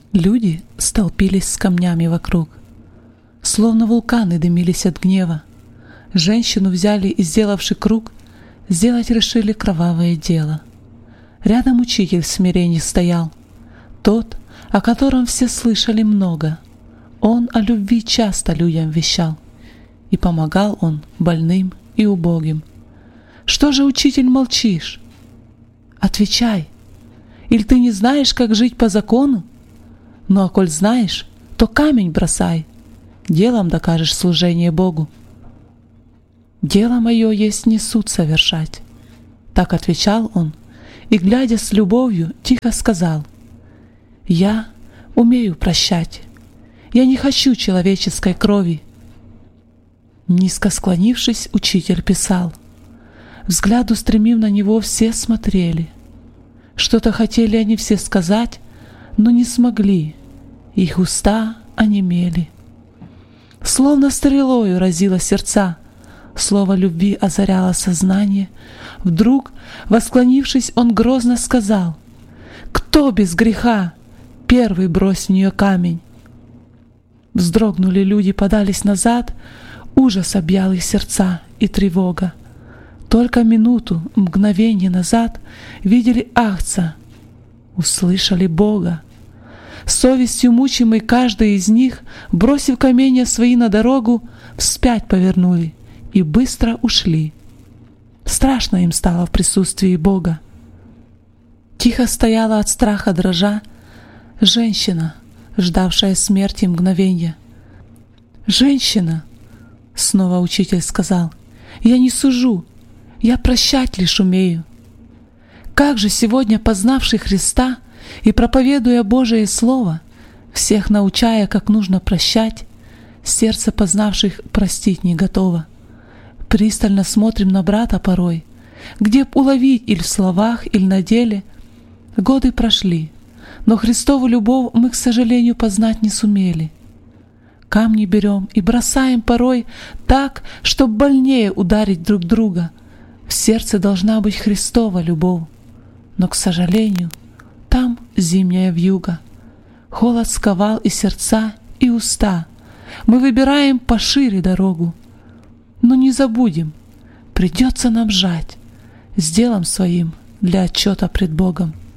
Люди столпились с камнями вокруг, словно вулканы дымились от гнева. Женщину взяли и, сделавши круг, сделать решили кровавое дело. Рядом учитель в смирении стоял, тот, о котором все слышали много. Он о любви часто людям вещал, и помогал он больным и убогим. Что же, учитель, молчишь? Отвечай, или ты не знаешь, как жить по закону? Ну а коль знаешь, то камень бросай, делом докажешь служение Богу. Дело мое есть не суд совершать. Так отвечал он, и, глядя с любовью, тихо сказал: я умею прощать, я не хочу человеческой крови. Низко склонившись, учитель писал. Взгляд устремив на него, все смотрели. Что-то хотели они все сказать, но не смогли, их уста онемели. Словно стрелою разило сердца, слово любви озаряло сознание. Вдруг, восклонившись, он грозно сказал: «Кто без греха? Первый брось в нее камень». Вздрогнули люди, подались назад, ужас объял их сердца и тревога. Только минуту, мгновение назад видели Агнца, услышали Бога. Совестью мучимый каждый из них, бросив каменья свои на дорогу, вспять повернули и быстро ушли. Страшно им стало в присутствии Бога. Тихо стояла от страха дрожа женщина, ждавшая смерти мгновенья. «Женщина!» — снова учитель сказал. «Я не сужу, я прощать лишь умею. Как же сегодня, познавший Христа и проповедуя Божие Слово, всех научая, как нужно прощать, сердце познавших простить не готово. Пристально смотрим на брата порой, где б уловить или в словах, или на деле. Годы прошли, но Христову любовь мы, к сожалению, познать не сумели. Камни берем и бросаем порой так, чтоб больнее ударить друг друга. В сердце должна быть Христова любовь, но, к сожалению, там зимняя вьюга. Холод сковал и сердца, и уста. Мы выбираем пошире дорогу. Но не забудем, придется нам жать с делом своим для отчета пред Богом.